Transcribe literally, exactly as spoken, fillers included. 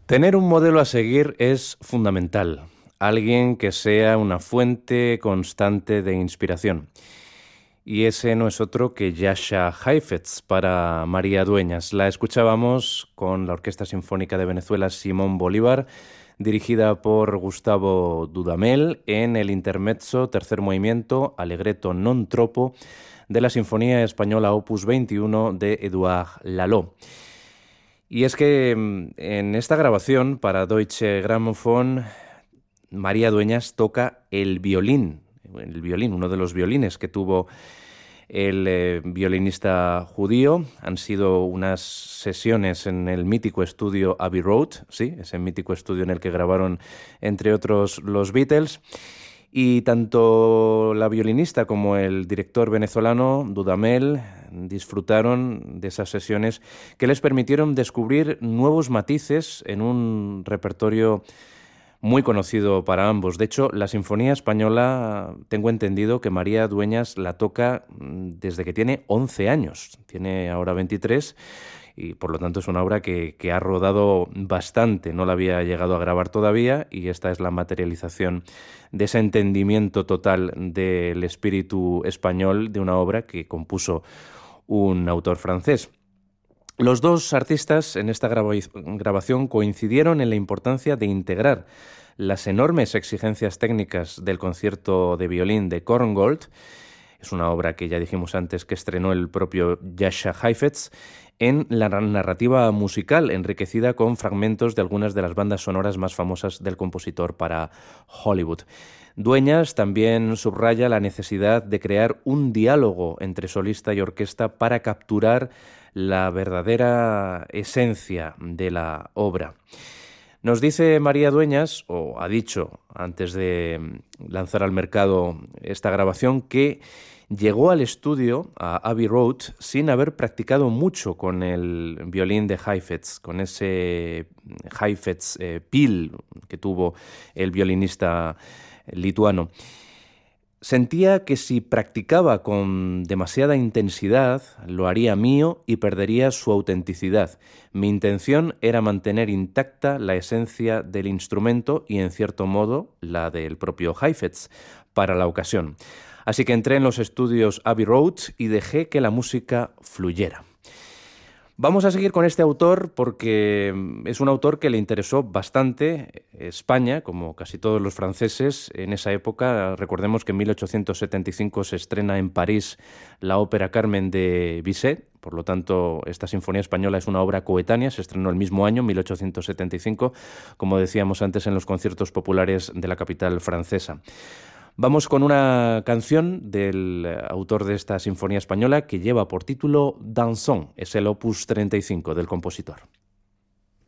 Tener un modelo a seguir es fundamental, alguien que sea una fuente constante de inspiración. Y ese no es otro que Jascha Heifetz para María Dueñas. La escuchábamos con la Orquesta Sinfónica de Venezuela Simón Bolívar, dirigida por Gustavo Dudamel, en el intermezzo tercer movimiento Allegretto non troppo de la Sinfonía Española Opus veintiuno de Édouard Lalo. Y es que en esta grabación para Deutsche Grammophon, María Dueñas toca el violín, el violín, uno de los violines que tuvo el eh, violinista judío. Han sido unas sesiones en el mítico estudio Abbey Road, sí, ese mítico estudio en el que grabaron, entre otros, los Beatles. Y tanto la violinista como el director venezolano Dudamel disfrutaron de esas sesiones que les permitieron descubrir nuevos matices en un repertorio muy conocido para ambos. De hecho, la Sinfonía Española, tengo entendido que María Dueñas la toca desde que tiene once años. Tiene ahora veintitrés y por lo tanto es una obra que, que ha rodado bastante. No la había llegado a grabar todavía y esta es la materialización de ese entendimiento total del espíritu español de una obra que compuso un autor francés. Los dos artistas en esta grabación coincidieron en la importancia de integrar las enormes exigencias técnicas del concierto de violín de Korngold, es una obra que ya dijimos antes que estrenó el propio Jascha Heifetz, en la narrativa musical enriquecida con fragmentos de algunas de las bandas sonoras más famosas del compositor para Hollywood. Dueñas también subraya la necesidad de crear un diálogo entre solista y orquesta para capturar la verdadera esencia de la obra. Nos dice María Dueñas, o ha dicho antes de lanzar al mercado esta grabación, que llegó al estudio, a Abbey Road, sin haber practicado mucho con el violín de Heifetz, con ese Heifetz eh, Pil que tuvo el violinista lituano. Sentía que si practicaba con demasiada intensidad, lo haría mío y perdería su autenticidad. Mi intención era mantener intacta la esencia del instrumento y, en cierto modo, la del propio Heifetz para la ocasión. Así que entré en los estudios Abbey Road y dejé que la música fluyera. Vamos a seguir con este autor porque es un autor que le interesó bastante España, como casi todos los franceses. En esa época, recordemos que en mil ochocientos setenta y cinco se estrena en París la ópera Carmen de Bizet. Por lo tanto, esta Sinfonía Española es una obra coetánea, se estrenó el mismo año, mil ochocientos setenta y cinco, como decíamos antes, en los conciertos populares de la capital francesa. Vamos con una canción del autor de esta Sinfonía Española que lleva por título Danson, es el opus treinta y cinco del compositor.